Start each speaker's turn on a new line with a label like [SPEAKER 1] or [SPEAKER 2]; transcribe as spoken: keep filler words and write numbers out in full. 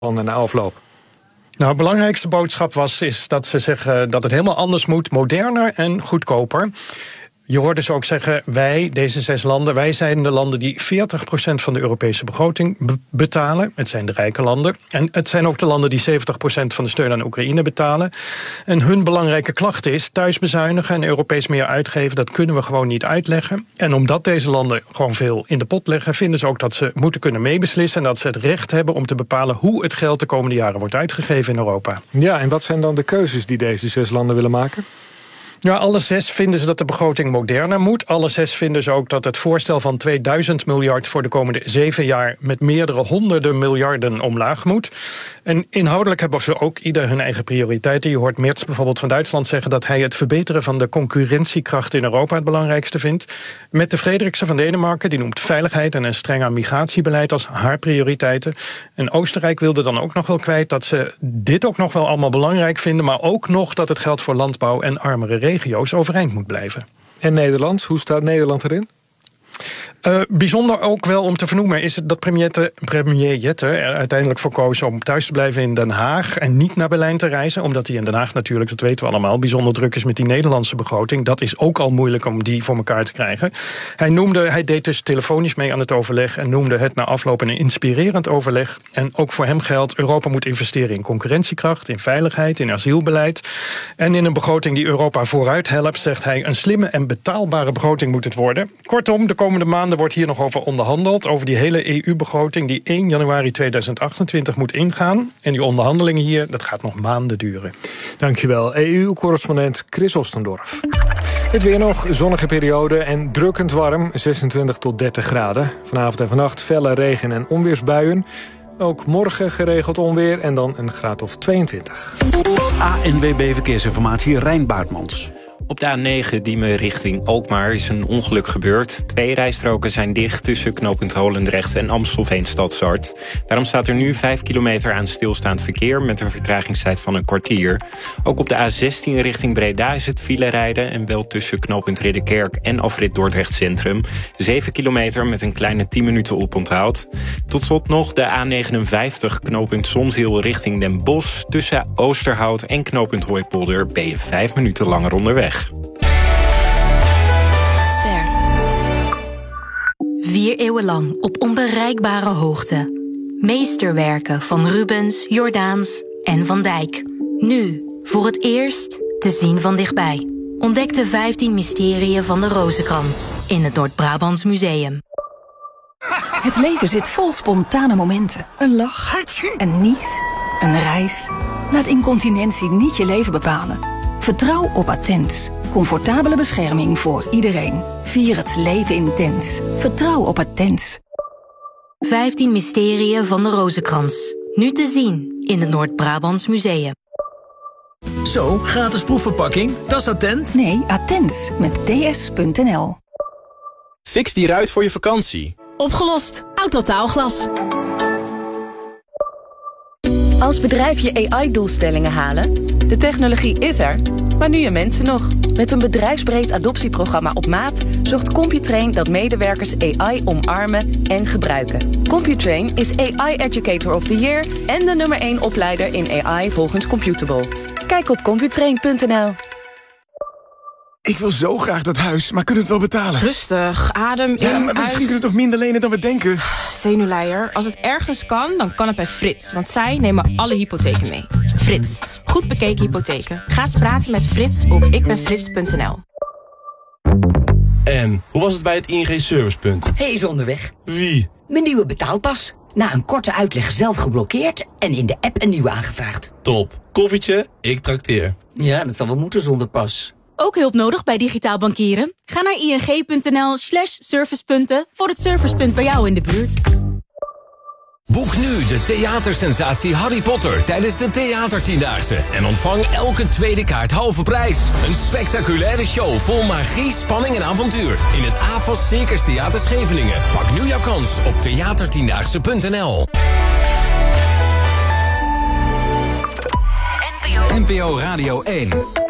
[SPEAKER 1] na afloop?
[SPEAKER 2] Nou, de belangrijkste boodschap was is dat ze zeggen dat het helemaal anders moet, moderner en goedkoper. Je hoorde ze ook zeggen, wij, deze zes landen, wij zijn de landen die veertig procent van de Europese begroting be- betalen. Het zijn de rijke landen. En het zijn ook de landen die zeventig procent van de steun aan Oekraïne betalen. En hun belangrijke klacht is, thuis bezuinigen en Europees meer uitgeven, dat kunnen we gewoon niet uitleggen. En omdat deze landen gewoon veel in de pot leggen, vinden ze ook dat ze moeten kunnen meebeslissen en dat ze het recht hebben om te bepalen hoe het geld de komende jaren wordt uitgegeven in Europa.
[SPEAKER 1] Ja, en wat zijn dan de keuzes die deze zes landen willen maken?
[SPEAKER 2] Ja, alle zes vinden ze dat de begroting moderner moet. Alle zes vinden ze ook dat het voorstel van tweeduizend miljard... voor de komende zeven jaar met meerdere honderden miljarden omlaag moet. En inhoudelijk hebben ze ook ieder hun eigen prioriteiten. Je hoort Merz bijvoorbeeld van Duitsland zeggen dat hij het verbeteren van de concurrentiekracht in Europa het belangrijkste vindt. Mette Frederiksen van Denemarken die noemt veiligheid en een strenger migratiebeleid als haar prioriteiten. En Oostenrijk wilde dan ook nog wel kwijt dat ze dit ook nog wel allemaal belangrijk vinden, maar ook nog dat het geld voor landbouw en armere regio's overeind moet blijven.
[SPEAKER 1] En Nederland, hoe staat Nederland erin?
[SPEAKER 2] Uh, bijzonder ook wel om te vernoemen is het dat premier, premier Jette er uiteindelijk voor koos om thuis te blijven in Den Haag en niet naar Berlijn te reizen, omdat hij in Den Haag natuurlijk, dat weten we allemaal, bijzonder druk is met die Nederlandse begroting. Dat is ook al moeilijk om die voor elkaar te krijgen. Hij noemde, hij deed dus telefonisch mee aan het overleg en noemde het na afloop een inspirerend overleg. En ook voor hem geldt, Europa moet investeren in concurrentiekracht, in veiligheid, in asielbeleid en in een begroting die Europa vooruit helpt, zegt hij, een slimme en betaalbare begroting moet het worden. Kortom, de komende maanden wordt hier nog over onderhandeld, over die hele E U-begroting die één januari tweeduizend achtentwintig moet ingaan. En die onderhandelingen hier, dat gaat nog maanden duren.
[SPEAKER 1] Dankjewel, E U-correspondent Chris Ostendorf. Het weer nog, zonnige periode en drukkend warm, zesentwintig tot dertig graden. Vanavond en vannacht felle regen- en onweersbuien. Ook morgen geregeld onweer en dan een graad of tweeëntwintig.
[SPEAKER 3] A N W B Verkeersinformatie, Rein Baartmans.
[SPEAKER 4] Op de A negen Diemen richting Alkmaar is een ongeluk gebeurd. Twee rijstroken zijn dicht tussen knooppunt Holendrecht en Amstelveen Stadshart. Daarom staat er nu vijf kilometer aan stilstaand verkeer met een vertragingstijd van een kwartier. Ook op de A zestien richting Breda is het file rijden en wel tussen knooppunt Ridderkerk en afrit Dordrecht Centrum. zeven kilometer met een kleine tien minuten oponthoud. Tot slot nog de A negenenvijftig knooppunt Zonzeel richting Den Bosch. Tussen Oosterhout en knooppunt Hooipolder ben je vijf minuten langer onderweg.
[SPEAKER 5] Ster. Vier eeuwen lang op onbereikbare hoogte. Meesterwerken van Rubens, Jordaens en Van Dijk. Nu, voor het eerst, te zien van dichtbij. Ontdek de vijftien mysterieën van de Rozenkrans in het Noord-Brabants Museum.
[SPEAKER 6] Het leven zit vol spontane momenten. Een lach, een nies, een reis. Laat incontinentie niet je leven bepalen. Vertrouw op Attens. Comfortabele bescherming voor iedereen. Vier het leven intens. Vertrouw op Attens.
[SPEAKER 5] vijftien mysterieën van de Rozenkrans. Nu te zien in het Noord-Brabants Museum.
[SPEAKER 7] Zo, gratis proefverpakking. Dat is Attent?
[SPEAKER 6] Nee, Attens. Met D S punt N L.
[SPEAKER 8] Fix die ruit voor je vakantie.
[SPEAKER 9] Opgelost. Autotaalglas.
[SPEAKER 10] Als bedrijf je A I-doelstellingen halen? De technologie is er, maar nu je mensen nog. Met een bedrijfsbreed adoptieprogramma op maat zorgt Computrain dat medewerkers A I omarmen en gebruiken. Computrain is A I Educator of the Year en de nummer één opleider in A I volgens Computable. Kijk op computrain punt n l.
[SPEAKER 11] Ik wil zo graag dat huis, maar kunnen we het wel betalen?
[SPEAKER 9] Rustig, adem
[SPEAKER 11] ja,
[SPEAKER 9] in,
[SPEAKER 11] maar misschien
[SPEAKER 9] uit.
[SPEAKER 11] kunnen we toch minder lenen dan we denken?
[SPEAKER 9] Zenuwleier, als het ergens kan, dan kan het bij Frits. Want zij nemen alle hypotheken mee. Frits, goed bekeken hypotheken. Ga eens praten met Frits op ikbenfrits punt n l.
[SPEAKER 12] En, hoe was het bij het I N G-servicepunt?
[SPEAKER 13] Hij is onderweg.
[SPEAKER 12] Wie?
[SPEAKER 13] Mijn nieuwe betaalpas. Na een korte uitleg zelf geblokkeerd en in de app een nieuwe aangevraagd.
[SPEAKER 12] Top. Koffietje, ik trakteer.
[SPEAKER 13] Ja, dat zal wel moeten zonder pas.
[SPEAKER 14] Ook hulp nodig bij digitaal bankieren? Ga naar ing.nl slash servicepunten voor het servicepunt bij jou in de buurt.
[SPEAKER 15] Boek nu de theatersensatie Harry Potter tijdens de Theatertiendaagse. En ontvang elke tweede kaart halve prijs. Een spectaculaire show vol magie, spanning en avontuur. In het A F A S Circus Theater Scheveningen. Pak nu jouw kans op theatertiendaagse punt n l.
[SPEAKER 16] N P O Radio één.